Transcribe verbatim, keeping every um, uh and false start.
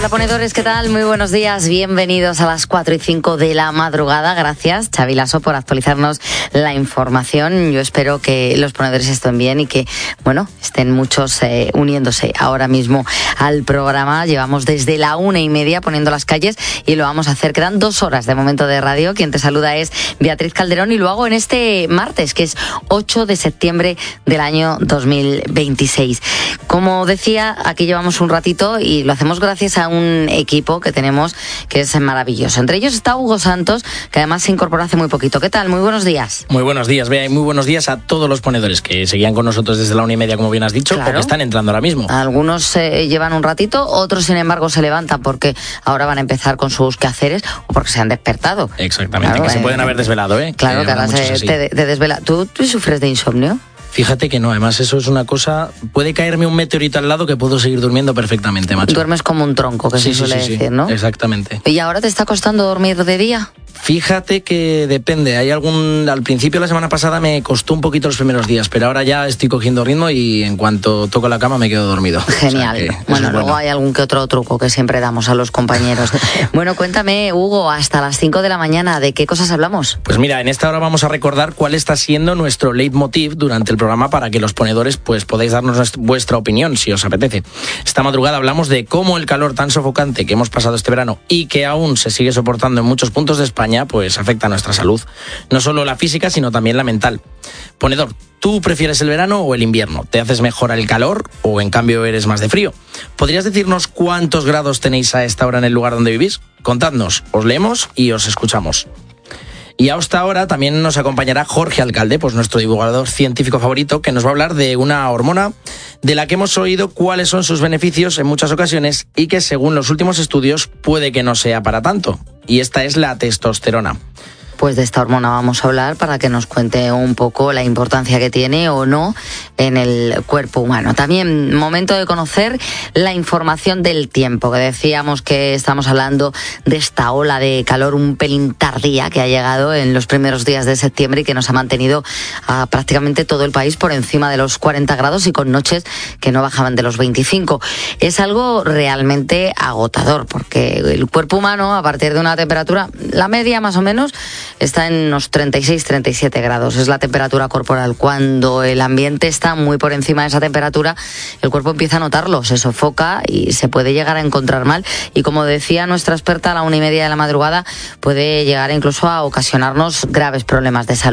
Hola ponedores, ¿qué tal? Muy buenos días, bienvenidos a las cuatro y cinco de la madrugada. Gracias, Xavi Lasso, por actualizarnos la información. Yo espero que los ponedores estén bien y que, bueno, estén muchos eh, uniéndose ahora mismo al programa. Llevamos desde la una y media poniendo las calles y lo vamos a hacer. Quedan dos horas de momento de radio. Quien te saluda es Beatriz Calderón y lo hago en este martes, que es ocho de septiembre del año dos mil veintiséis. Como decía, aquí llevamos un ratito y lo hacemos gracias a un equipo que tenemos que es maravilloso. Entre ellos está Hugo Santos, que además se incorporó hace muy poquito. ¿Qué tal? Muy buenos días. Muy buenos días, Bea, y muy buenos días a todos los ponedores que seguían con nosotros desde la una y media, como bien has dicho, claro, porque están entrando ahora mismo. Algunos eh, llevan un ratito, otros sin embargo se levantan porque ahora van a empezar con sus quehaceres o porque se han despertado. Exactamente, claro, que eh, se pueden haber desvelado, ¿eh? Claro, que, que ahora se, te, te desvela. ¿Tú, ¿Tú sufres de insomnio? Fíjate que no, además eso es una cosa... Puede caerme un meteorito al lado que puedo seguir durmiendo perfectamente, macho. Duermes como un tronco, que sí, se suele sí, sí, decir, sí, ¿no? Exactamente. ¿Y ahora te está costando dormir de día? Fíjate que depende, hay algún... Al principio la semana pasada me costó un poquito los primeros días, pero ahora ya estoy cogiendo ritmo y en cuanto toco la cama me quedo dormido. Genial. O sea bueno, bueno, luego hay algún que otro truco que siempre damos a los compañeros. Bueno, cuéntame, Hugo, hasta las cinco de la mañana, ¿de qué cosas hablamos? Pues mira, en esta hora vamos a recordar cuál está siendo nuestro leitmotiv durante el programa para que los ponedores pues podáis darnos vuestra opinión, si os apetece. Esta madrugada hablamos de cómo el calor tan sofocante que hemos pasado este verano y que aún se sigue soportando en muchos puntos de España, pues afecta a nuestra salud. No solo la física, sino también la mental. Ponedor, ¿tú prefieres el verano o el invierno? ¿Te haces mejor el calor o en cambio eres más de frío? ¿Podrías decirnos cuántos grados tenéis a esta hora en el lugar donde vivís? Contadnos, os leemos y os escuchamos. Y hasta ahora también nos acompañará Jorge Alcalde, pues nuestro divulgador científico favorito, que nos va a hablar de una hormona de la que hemos oído cuáles son sus beneficios en muchas ocasiones y que según los últimos estudios puede que no sea para tanto. Y esta es la testosterona. Pues de esta hormona vamos a hablar para que nos cuente un poco la importancia que tiene o no en el cuerpo humano. También momento de conocer la información del tiempo, que decíamos que estamos hablando de esta ola de calor un pelín tardía que ha llegado en los primeros días de septiembre y que nos ha mantenido a prácticamente todo el país por encima de los cuarenta grados y con noches que no bajaban de los veinticinco. Es algo realmente agotador porque el cuerpo humano, a partir de una temperatura, la media más o menos, está en unos treinta y seis, treinta y siete grados. Es la temperatura corporal. Cuando el ambiente está muy por encima de esa temperatura, el cuerpo empieza a notarlo, se sofoca y se puede llegar a encontrar mal. Y como decía nuestra experta a la una y media de la madrugada, puede llegar incluso a ocasionarnos graves problemas de salud.